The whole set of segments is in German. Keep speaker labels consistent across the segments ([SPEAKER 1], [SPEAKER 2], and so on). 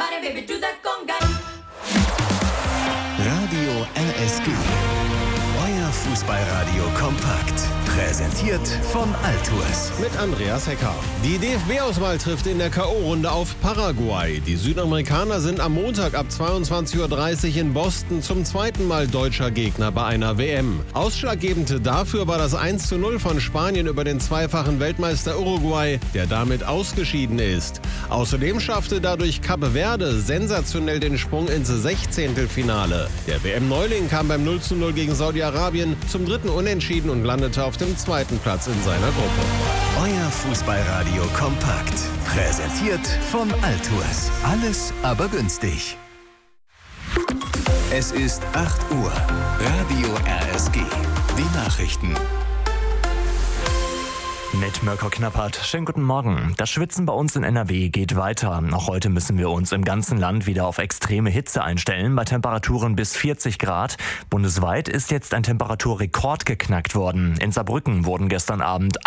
[SPEAKER 1] body, baby, do that conga.
[SPEAKER 2] Radio RSG. Euer Fußballradio kompakt. Präsentiert von Altours.
[SPEAKER 3] Mit Andreas Hecker. Die DFB-Auswahl trifft in der K.O.-Runde auf Paraguay. Die Südamerikaner sind am Montag ab 22:30 Uhr in Boston zum zweiten Mal deutscher Gegner bei einer WM. Ausschlaggebend dafür war das 1:0 von Spanien über den zweifachen Weltmeister Uruguay, der damit ausgeschieden ist. Außerdem schaffte dadurch Cape Verde sensationell den Sprung ins 16. Der WM-Neuling kam beim 0:0 gegen Saudi-Arabien zum dritten Unentschieden und landete auf dem zweiten Platz in seiner Gruppe.
[SPEAKER 2] Euer Fußballradio kompakt. Präsentiert von Altours. Alles aber günstig. Es ist 8 Uhr. Radio RSG. Die Nachrichten.
[SPEAKER 4] Mit Mirko Knappert. Schönen guten Morgen. Das Schwitzen bei uns in NRW geht weiter. Auch heute müssen wir uns im ganzen Land wieder auf extreme Hitze einstellen, bei Temperaturen bis 40 Grad. Bundesweit ist jetzt ein Temperaturrekord geknackt worden. In Saarbrücken wurden gestern Abend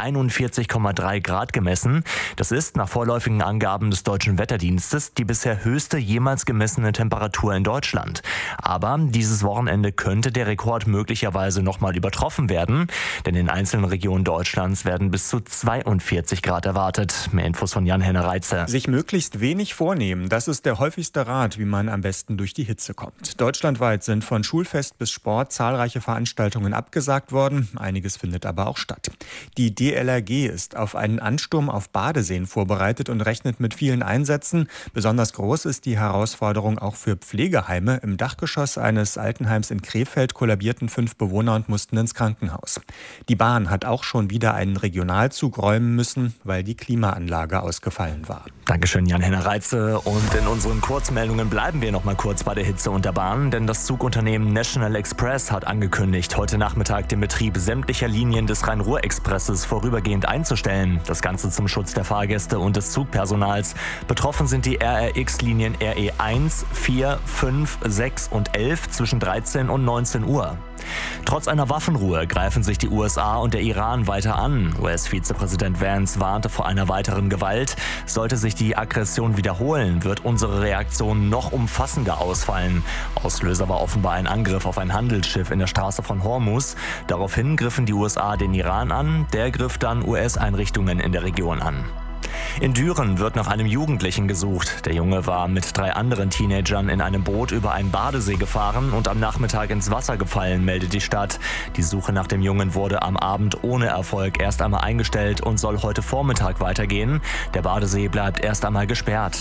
[SPEAKER 4] 41,3 Grad gemessen. Das ist nach vorläufigen Angaben des Deutschen Wetterdienstes die bisher höchste jemals gemessene Temperatur in Deutschland. Aber dieses Wochenende könnte der Rekord möglicherweise nochmal übertroffen werden, denn in einzelnen Regionen Deutschlands werden bis zu 42 Grad erwartet. Mehr Infos von Jan-Henner Reitze.
[SPEAKER 5] Sich möglichst wenig vornehmen, das ist der häufigste Rat, wie man am besten durch die Hitze kommt. Deutschlandweit sind von Schulfest bis Sport zahlreiche Veranstaltungen abgesagt worden. Einiges findet aber auch statt. Die DLRG ist auf einen Ansturm auf Badeseen vorbereitet und rechnet mit vielen Einsätzen. Besonders groß ist die Herausforderung auch für Pflegeheime. Im Dachgeschoss eines Altenheims in Krefeld kollabierten 5 Bewohner und mussten ins Krankenhaus. Die Bahn hat auch schon wieder einen Regionalzug räumen müssen, weil die Klimaanlage ausgefallen war.
[SPEAKER 4] Dankeschön, Jan-Henner Reitze. Und in unseren Kurzmeldungen bleiben wir noch mal kurz bei der Hitze und der Bahn, denn das Zugunternehmen National Express hat angekündigt, heute Nachmittag den Betrieb sämtlicher Linien des Rhein-Ruhr-Expresses vorübergehend einzustellen. Das Ganze zum Schutz der Fahrgäste und des Zugpersonals. Betroffen sind die RRX-Linien RE 1, 4, 5, 6 und 11 zwischen 13 und 19 Uhr. Trotz einer Waffenruhe greifen sich die USA und der Iran weiter an. US-Vizepräsident Vance warnte vor einer weiteren Gewalt. Sollte sich die Aggression wiederholen, wird unsere Reaktion noch umfassender ausfallen. Auslöser war offenbar ein Angriff auf ein Handelsschiff in der Straße von Hormuz. Daraufhin griffen die USA den Iran an, der griff dann US-Einrichtungen in der Region an. In Düren wird nach einem Jugendlichen gesucht. Der Junge war mit 3 anderen Teenagern in einem Boot über einen Badesee gefahren und am Nachmittag ins Wasser gefallen, meldet die Stadt. Die Suche nach dem Jungen wurde am Abend ohne Erfolg erst einmal eingestellt und soll heute Vormittag weitergehen. Der Badesee bleibt erst einmal gesperrt.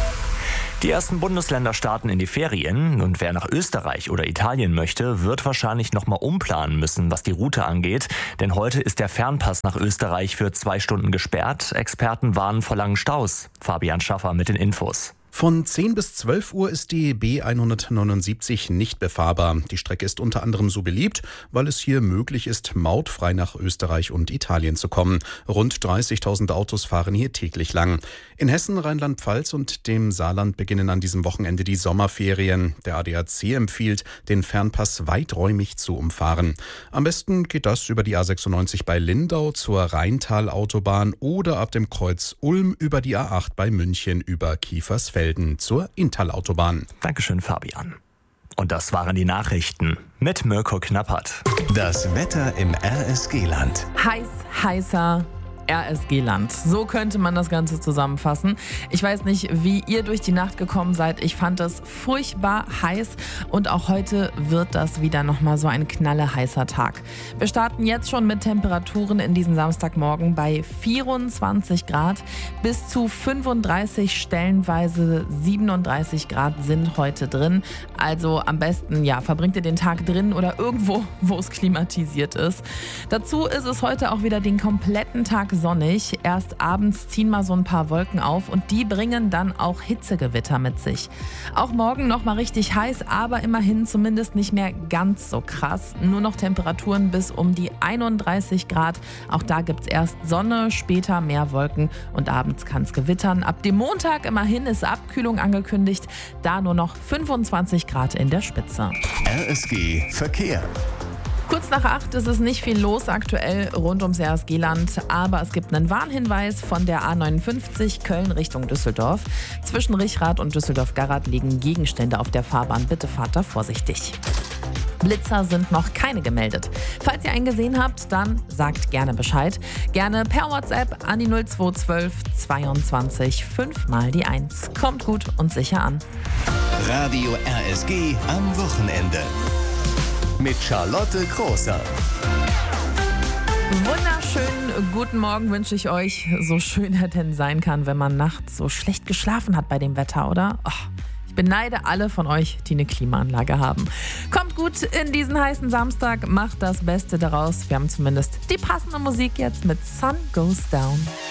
[SPEAKER 4] Die ersten Bundesländer starten in die Ferien und wer nach Österreich oder Italien möchte, wird wahrscheinlich nochmal umplanen müssen, was die Route angeht. Denn heute ist der Fernpass nach Österreich für 2 Stunden gesperrt. Experten warnen vor langen Staus. Fabian Schaffer mit den Infos.
[SPEAKER 6] Von 10 bis 12 Uhr ist die B179 nicht befahrbar. Die Strecke ist unter anderem so beliebt, weil es hier möglich ist, mautfrei nach Österreich und Italien zu kommen. Rund 30.000 Autos fahren hier täglich lang. In Hessen, Rheinland-Pfalz und dem Saarland beginnen an diesem Wochenende die Sommerferien. Der ADAC empfiehlt, den Fernpass weiträumig zu umfahren. Am besten geht das über die A96 bei Lindau zur Rheintal-Autobahn oder ab dem Kreuz Ulm über die A8 bei München über Kiefersfelden zur Inntal-Autobahn.
[SPEAKER 4] Dankeschön, Fabian. Und das waren die Nachrichten mit Mirko Knappert.
[SPEAKER 2] Das Wetter im RSG-Land.
[SPEAKER 7] Heißer RSG-Land. So könnte man das Ganze zusammenfassen. Ich weiß nicht, wie ihr durch die Nacht gekommen seid. Ich fand es furchtbar heiß und auch heute wird das wieder nochmal so ein knalleheißer Tag. Wir starten jetzt schon mit Temperaturen in diesem Samstagmorgen bei 24 Grad. Bis zu 35, stellenweise 37 Grad sind heute drin. Also am besten, verbringt ihr den Tag drin oder irgendwo, wo es klimatisiert ist. Dazu ist es heute auch wieder den kompletten Tag sonnig. Erst abends ziehen mal so ein paar Wolken auf und die bringen dann auch Hitzegewitter mit sich. Auch morgen noch mal richtig heiß, aber immerhin zumindest nicht mehr ganz so krass. Nur noch Temperaturen bis um die 31 Grad. Auch da gibt's erst Sonne, später mehr Wolken und abends kann es gewittern. Ab dem Montag immerhin ist Abkühlung angekündigt, da nur noch 25 Grad in der Spitze.
[SPEAKER 2] RSG Verkehr.
[SPEAKER 7] Kurz nach 8 ist es nicht viel los aktuell rund ums RSG-Land, aber es gibt einen Warnhinweis von der A59 Köln Richtung Düsseldorf. Zwischen Richrath und Düsseldorf-Garrath liegen Gegenstände auf der Fahrbahn. Bitte fahrt da vorsichtig. Blitzer sind noch keine gemeldet. Falls ihr einen gesehen habt, dann sagt gerne Bescheid. Gerne per WhatsApp an die 0212 22 5 mal die 1. Kommt gut und sicher an.
[SPEAKER 2] Radio RSG am Wochenende. Mit Charlotte Großer.
[SPEAKER 7] Wunderschönen guten Morgen wünsche ich euch. So schön er denn sein kann, wenn man nachts so schlecht geschlafen hat bei dem Wetter, oder? Ich beneide alle von euch, die eine Klimaanlage haben. Kommt gut in diesen heißen Samstag, macht das Beste daraus. Wir haben zumindest die passende Musik jetzt mit Sun Goes Down.